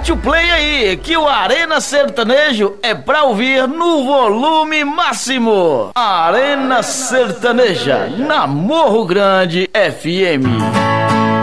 mete o play aí, que o Arena Sertanejo é pra ouvir no volume máximo. Arena Sertaneja, na Morro Grande FM.